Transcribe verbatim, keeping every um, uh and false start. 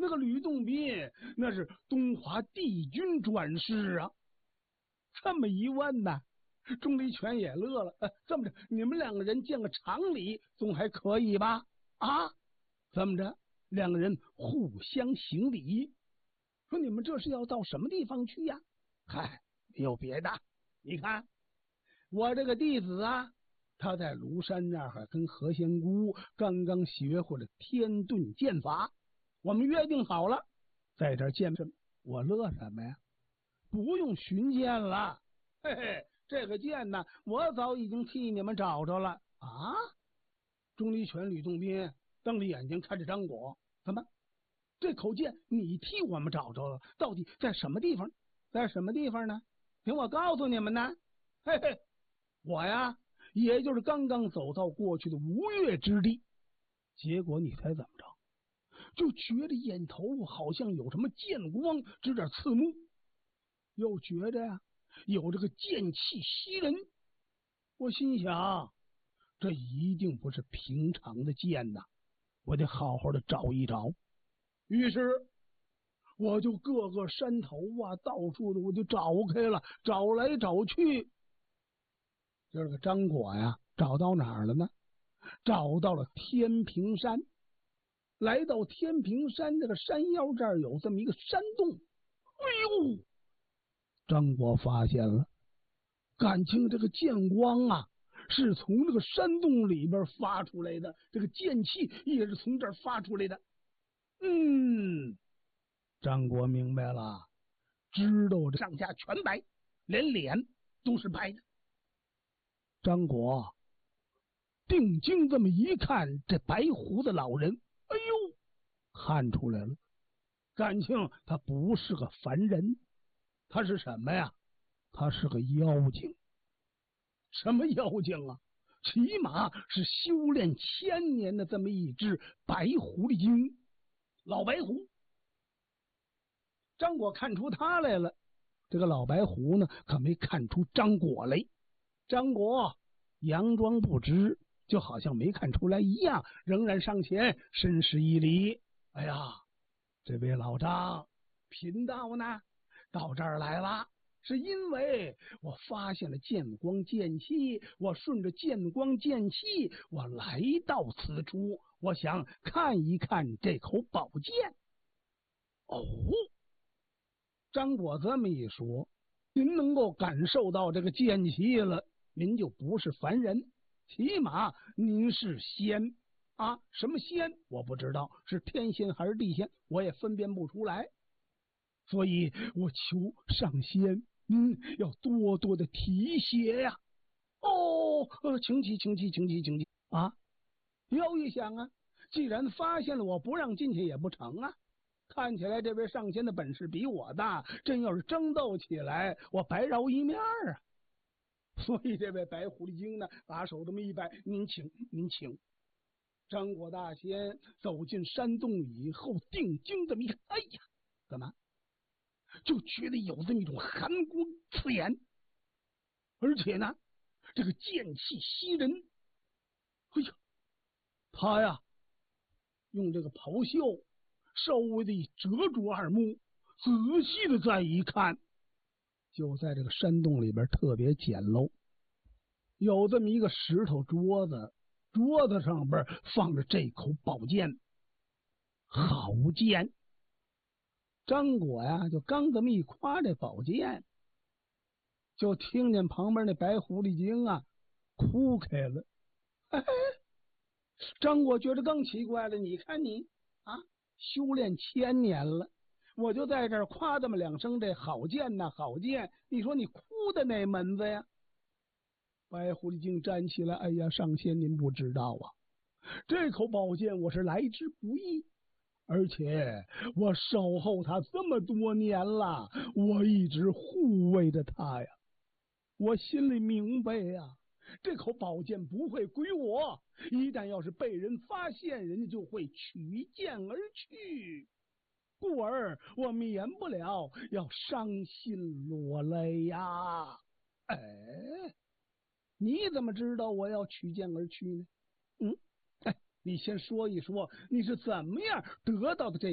那个吕洞宾那是东华帝君转世啊。这么一问呢，钟离权也乐了。呃，这么着，你们两个人见个常理，总还可以吧？啊，这么着，两个人互相行礼，说你们这是要到什么地方去呀？嗨，没有别的，你看我这个弟子啊，他在庐山那儿跟何仙姑刚刚学会了天遁剑法，我们约定好了，在这儿见面。我乐什么呀？不用寻剑了，嘿嘿，这个剑呢，我早已经替你们找着了啊！钟离权、吕洞宾瞪着眼睛看着张果，怎么？这口剑你替我们找着了？到底在什么地方？在什么地方呢？听我告诉你们呢，嘿嘿，我呀，也就是刚刚走到过去的吴越之地，结果你猜怎么着？就觉得眼头好像有什么剑光直点刺目，又觉着呀有这个剑气袭人。我心想，这一定不是平常的剑呐，我得好好的找一找。于是我就各个山头啊，到处的我就找开了，找来找去。这个张果呀，找到哪儿了呢？找到了天平山。来到天平山这个山腰这儿有这么一个山洞。哎呦，张果发现了，感情这个剑光啊是从这个山洞里边发出来的，这个剑气也是从这儿发出来的。嗯，张果明白了，知道这上下全白，连脸都是白的。张果定睛这么一看，这白胡子老人，哎呦，看出来了，感情他不是个凡人，他是什么呀？他是个妖精。什么妖精啊？起码是修炼千年的这么一只白狐狸精，老白狐。张果看出他来了，这个老白狐呢，可没看出张果来。张果佯装不知，就好像没看出来一样，仍然上前深施一礼。哎呀，这位老张，贫道呢到这儿来了，是因为我发现了剑光剑气，我顺着剑光剑气，我来到此处，我想看一看这口宝剑。哦，张果这么一说，您能够感受到这个剑气了，您就不是凡人，起码您是仙啊！什么仙我不知道，是天仙还是地仙，我也分辨不出来。所以我求上仙，您要多多的提携呀！哦，呃，请起，请起，请起，请起啊！又一想啊，既然发现了，我不让进去也不成啊。看起来这位上仙的本事比我大，真要是争斗起来，我白饶一面啊！所以这位白狐狸精呢，把手这么一摆，您请，您请。张果大仙走进山洞以后，定睛这么一看，哎呀，怎么就觉得有这么一种寒光刺眼，而且呢，这个剑气袭人。哎呀，他呀用这个袍袖稍微的遮住耳目，仔细的再一看，就在这个山洞里边特别简陋，有这么一个石头桌子，桌子上边放着这口宝剑，好剑。张果呀就刚这么一夸这宝剑，就听见旁边那白狐狸精啊哭开了。嘿嘿，张果觉得更奇怪了，你看你啊，修炼千年了，我就在这儿夸这么两声，这好剑呐，好剑，你说你哭的哪门子呀？白狐狸精站起来，哎呀，上仙您不知道啊，这口宝剑我是来之不易，而且我守候他这么多年了，我一直护卫着他呀。我心里明白呀，这口宝剑不会归我，一旦要是被人发现，人家就会取剑而去，故而我免不了要伤心落泪呀。哎，你怎么知道我要取剑而去呢？嗯，哎，你先说一说，你是怎么样得到的这